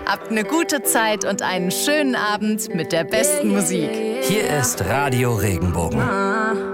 Habt eine gute Zeit und einen schönen Abend mit der besten Musik. Hier ist Radio Regenbogen.